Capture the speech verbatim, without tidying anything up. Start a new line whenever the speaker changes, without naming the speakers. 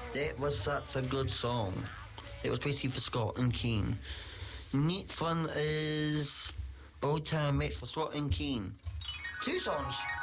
That was such a good song. It was basically for Scott and Keane. Next one is Old Town Match for Scott and Keane. Two songs.